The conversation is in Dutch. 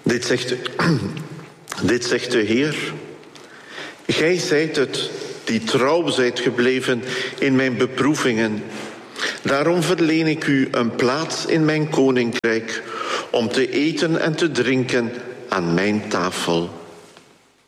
Dit zegt de Heer. Gij zijt het die trouw zijt gebleven in mijn beproevingen. Daarom verleen ik u een plaats in mijn koninkrijk om te eten en te drinken aan mijn tafel.